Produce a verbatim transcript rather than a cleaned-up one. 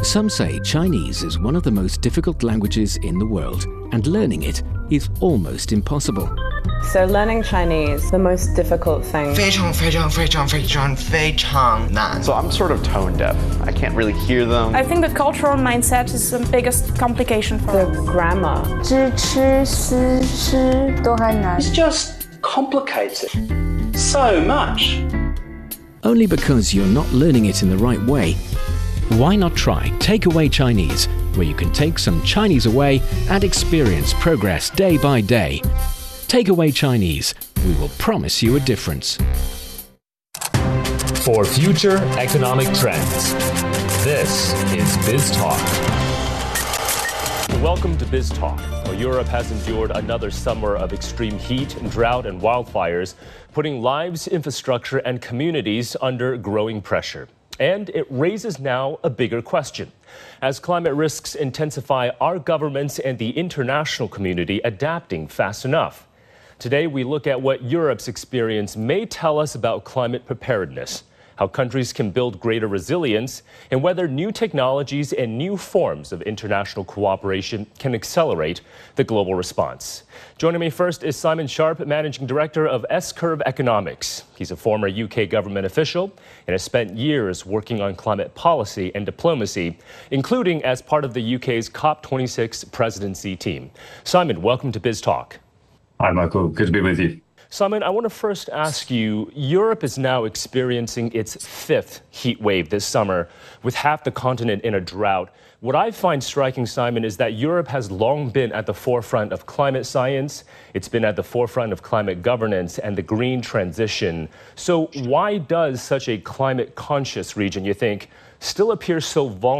Some say Chinese is one of the most difficult languages in the world, and learning it is almost impossible. So learning Chinese, the most difficult thing. 非常非常非常非常非常难. So I'm sort of tone deaf. I can't really hear them. I think the cultural mindset is the biggest complication for The us. grammar. 知吃思诗都还难。 It's just complicated so much. Only because you're not learning it in the right way. Why not try Takeaway Chinese, where you can take some Chinese away and experience progress day by day. Takeaway Chinese, we will promise you a difference. For future economic trends, this is BizTalk. Welcome to BizTalk. Well, Europe has endured another summer of extreme heat, drought, and wildfires, putting lives, infrastructure, and communities under growing pressure. And it raises now a bigger question. As climate risks intensify, are governments and the international community adapting fast enough? Today, we look at what Europe's experience may tell us about climate preparedness, how countries can build greater resilience, and whether new technologies and new forms of international cooperation can accelerate the global response. Joining me first is Simon Sharp, Managing Director of S-Curve Economics. He's a former U K government official and has spent years working on climate policy and diplomacy, including as part of the U K's COP twenty-six presidency team. Simon, welcome to BizTalk. Hi, Michael. Good to be with you. Simon, I want to first ask you, Europe is now experiencing its fifth heat wave this summer, with half the continent in a drought. What I find striking, Simon, is that Europe has long been at the forefront of climate science. It's been at the forefront of climate governance and the green transition. So why does such a climate-conscious region, you think, still appear so vulnerable